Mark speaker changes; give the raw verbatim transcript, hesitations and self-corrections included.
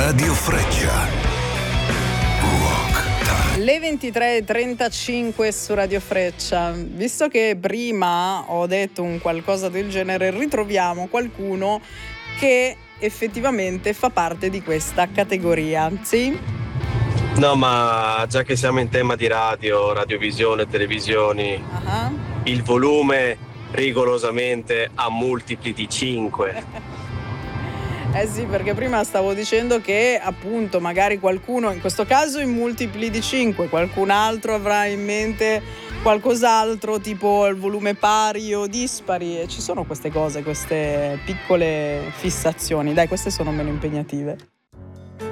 Speaker 1: Radio Freccia. Rock Time.
Speaker 2: Le ventitré e trentacinque su Radio Freccia. Visto che prima ho detto un qualcosa del genere, ritroviamo qualcuno che effettivamente fa parte di questa categoria, sì?
Speaker 3: No, ma già che siamo in tema di radio, radiovisione, televisioni,
Speaker 2: Uh-huh.
Speaker 3: il volume rigorosamente a multipli di cinque.
Speaker 2: Eh sì, perché prima stavo dicendo che appunto magari qualcuno, in questo caso in multipli di cinque, qualcun altro avrà in mente qualcos'altro, tipo il volume pari o dispari, e ci sono queste cose, queste piccole fissazioni. Dai, queste sono meno impegnative.